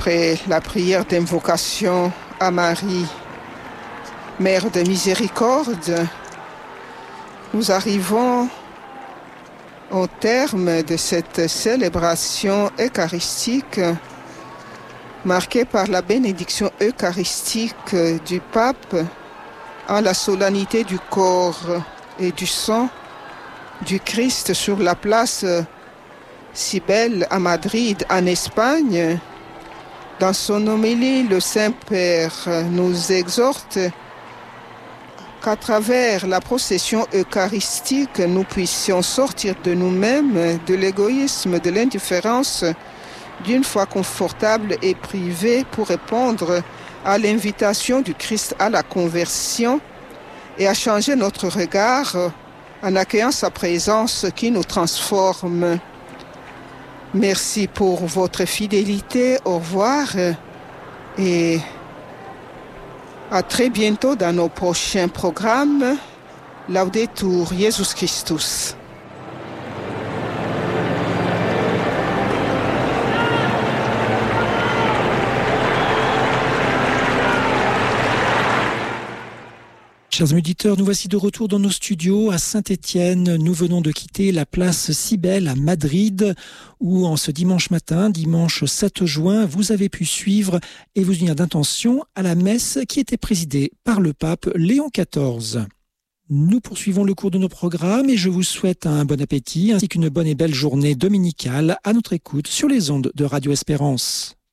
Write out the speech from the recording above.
Après la prière d'invocation à Marie, Mère de miséricorde, nous arrivons au terme de cette célébration eucharistique marquée par la bénédiction eucharistique du pape en la solennité du corps et du sang du Christ sur la place si belle à Madrid, en Espagne. Dans son homélie, le Saint-Père nous exhorte qu'à travers la procession eucharistique, nous puissions sortir de nous-mêmes, de l'égoïsme, de l'indifférence, d'une foi confortable et privée pour répondre à l'invitation du Christ à la conversion et à changer notre regard en accueillant sa présence qui nous transforme. Merci pour votre fidélité. Au revoir et à très bientôt dans nos prochains programmes. Laudetur Jesus Christus. Chers auditeurs, nous voici de retour dans nos studios à Saint-Étienne. Nous venons de quitter la place si belle à Madrid, où en ce dimanche matin, dimanche 7 juin, vous avez pu suivre et vous unir d'intention à la messe qui était présidée par le pape Léon XIV. Nous poursuivons le cours de nos programmes et je vous souhaite un bon appétit ainsi qu'une bonne et belle journée dominicale à notre écoute sur les ondes de Radio Espérance.